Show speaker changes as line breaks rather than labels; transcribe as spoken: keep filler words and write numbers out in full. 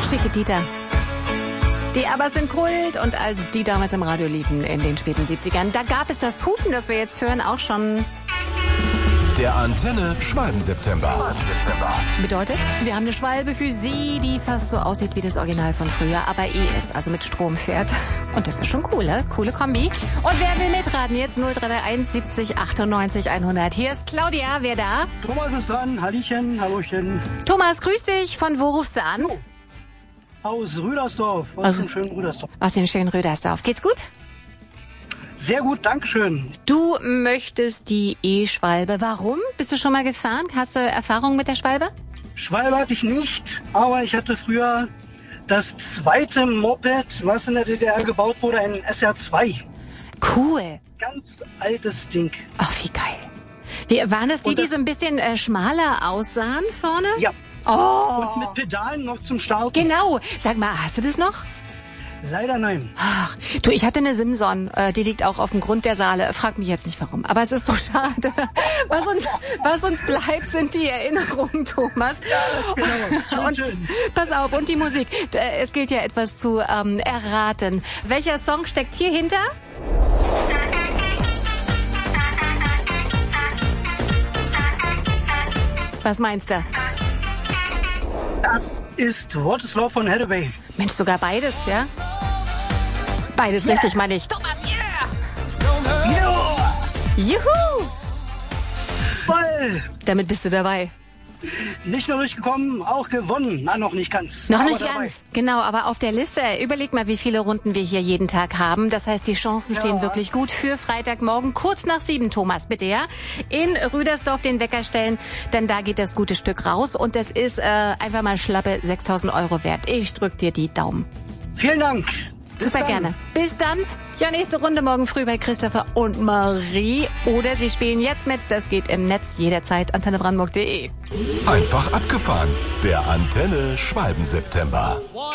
Schicke Dieter. Die aber sind Kult und als die damals im Radio liefen in den späten siebzigern, da gab es das Hupen, das wir jetzt hören, auch schon.
Der Antenne Schwalben-September.
Bedeutet, wir haben eine Schwalbe für Sie, die fast so aussieht wie das Original von früher, aber E S, also mit Strom fährt. Und das ist schon cool, ne? Coole Kombi. Und wer will mitraten? Jetzt null drei eins siebzig achtundneunzig hundert. Hier ist Claudia, wer da?
Thomas ist dran, Hallöchen, Hallöchen.
Thomas, grüß dich. Von wo rufst du an?
Aus Rüdersdorf, aus,
aus
dem schönen Rüdersdorf.
Aus dem schönen Rüdersdorf. Geht's gut?
Sehr gut, dankeschön.
Du möchtest die E-Schwalbe. Warum? Bist du schon mal gefahren? Hast du Erfahrung mit der Schwalbe?
Schwalbe hatte ich nicht, aber ich hatte früher das zweite Moped, was in der D D R gebaut wurde, ein S R zwei.
Cool.
Ganz altes Ding.
Ach, wie geil. Wie, waren das die,
Und das,
die so ein bisschen äh, schmaler aussahen vorne?
Ja.
Oh.
Und mit Pedalen noch zum Starten.
Genau. Sag mal, hast du das noch?
Leider nein.
Ach, du, ich hatte eine Simson, äh, die liegt auch auf dem Grund der Saale. Frag mich jetzt nicht warum, aber es ist so schade. Was uns, was uns bleibt, sind die Erinnerungen, Thomas.
Ja, genau. Schön,
und
schön.
Pass auf, und die Musik. Es gilt ja etwas zu ähm, erraten. Welcher Song steckt hier hinter? Was meinst du?
Das ist What is Love von Hathaway.
Mensch, sogar beides, ja? Beides yeah. Richtig, meine ich. Thomas, yeah!
Ja!
Juhu!
Voll!
Damit bist du dabei.
Nicht nur durchgekommen, auch gewonnen. Na, noch nicht ganz.
Noch
aber
nicht
dabei.
ganz. Genau, aber auf der Liste, überleg mal, wie viele Runden wir hier jeden Tag haben. Das heißt, die Chancen
Ja.
stehen wirklich gut für Freitagmorgen, kurz nach sieben, Thomas, bitte, ja? In Rüdersdorf den Wecker stellen, denn da geht das gute Stück raus und das ist äh, einfach mal schlappe sechstausend Euro wert. Ich drück dir die Daumen.
Vielen Dank. Bis
Super
dann.
gerne. Bis dann. Ja, nächste Runde morgen früh bei Christopher und Marie. Oder Sie spielen jetzt mit. Das geht im Netz jederzeit. antenne brandenburg punkt de.
Einfach abgefahren. Der Antenne Schwalben-September.